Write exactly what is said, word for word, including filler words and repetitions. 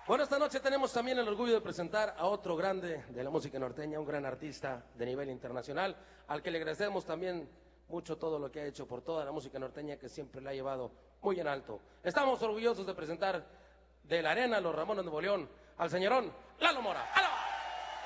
Bueno, esta noche tenemos también el orgullo de presentar a otro grande de la música norteña, un gran artista de nivel internacional, al que le agradecemos también mucho todo lo que ha hecho por toda la música norteña, que siempre la ha llevado muy en alto. Estamos orgullosos de presentar de la Arena Los Ramones de Nuevo León al señorón Lalo Mora. ¡Aló!